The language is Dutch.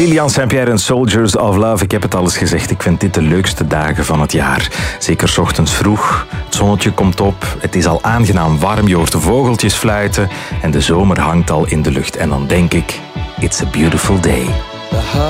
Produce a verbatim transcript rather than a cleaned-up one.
Lilian Saint-Pierre en Soldiers of Love. Ik heb het al eens gezegd, ik vind dit de leukste dagen van het jaar. Zeker 's ochtends vroeg, het zonnetje komt op, het is al aangenaam warm, je hoort de vogeltjes fluiten en de zomer hangt al in de lucht. En dan denk ik, it's a beautiful day.